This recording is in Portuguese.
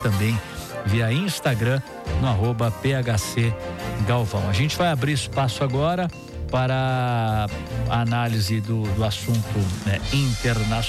também via Instagram no @PHC Galvão. A gente vai abrir espaço agora para a análise do assunto internacional.